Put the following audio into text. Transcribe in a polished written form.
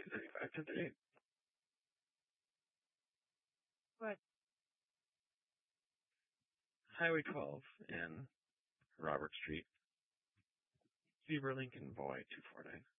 235, 1038. What? Highway 12 and Robert Street. Zebra Lincoln Boy 249.